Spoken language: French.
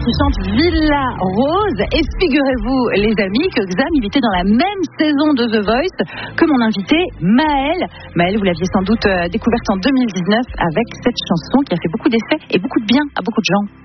qui chante Villa Rose. Et figurez-vous, les amis, que Xam, il était dans la même saison de The Voice que mon invité Maël. Maël, vous l'aviez sans doute découverte en 2019 avec cette chanson qui a fait beaucoup d'effets et beaucoup de bien à beaucoup de gens.